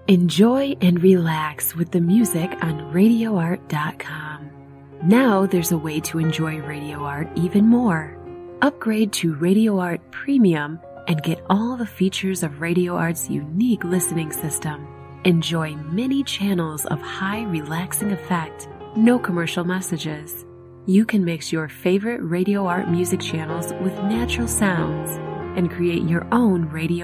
Enjoy and relax with the music on RadioArt.com. Now there's a way to enjoy Radio Art even more. Upgrade to Radio Art Premium and get all the features of Radio Art's unique listening system. Enjoy many channels of high relaxing effect, no commercial messages. You can mix your favorite Radio Art music channels with natural sounds and create your own radio